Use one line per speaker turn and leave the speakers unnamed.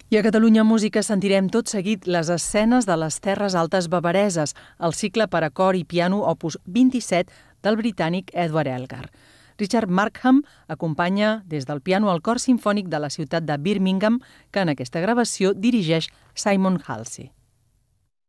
I a Catalunya Música sentirem tot seguit les escenes de les Terres Altes bavareses, el cicle per a cor i piano opus 27 del britànic Edward Elgar. Richard Markham acompanya des del piano al cor simfònic de la ciutat de Birmingham, que en aquesta gravació dirigeix Simon Halsey.